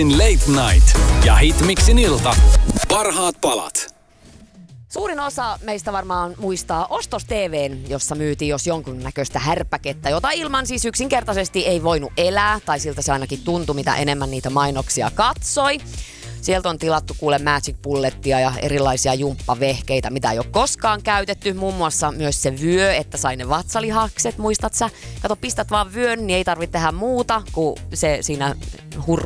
Late Night ja Hitmixin ilta. Parhaat palat. Suurin osa meistä varmaan muistaa Ostos TV:n, jossa myytiin jos jonkunnäköistä härpäkettä, jota ilman siis yksinkertaisesti ei voinut elää, tai siltä se ainakin tuntui, mitä enemmän niitä mainoksia katsoi. Sieltä on tilattu kuule Magic Bullettia ja erilaisia jumppavehkeitä, mitä ei ole koskaan käytetty. Muun muassa myös se vyö, että sai ne vatsalihakset, muistat sä? Kato, pistät vaan vyön, niin ei tarvitse tehdä muuta, kun se siinä